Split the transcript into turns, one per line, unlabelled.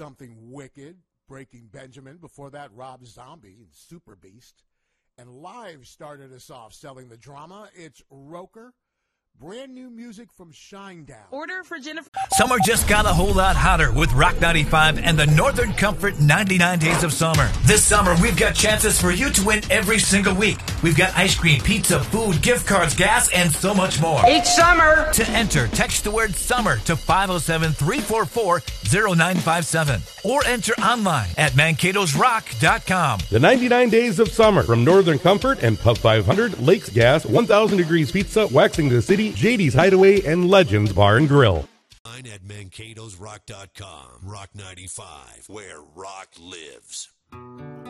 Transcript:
Something Wicked, Breaking Benjamin. Before that, Rob Zombie and Super Beast. And Live started us off selling the drama. It's Roker. Brand new music from Shinedown.
Order for Jennifer.
Summer just got a whole lot hotter with Rock 95 and the Northern Comfort 99 Days of Summer. This summer, we've got chances for you to win every single week. We've got ice cream, pizza, food, gift cards, gas, and so much more.
Each summer.
To enter, text the word SUMMER to 507-344-0957 or enter online at mankatosrock.com.
The 99 Days of Summer from Northern Comfort and Pub 500, Lakes Gas, 1000 Degrees Pizza, Waxing the City, JD's Hideaway, and Legends Bar and Grill.
At mankatosrock.com. Rock 95, where rock lives.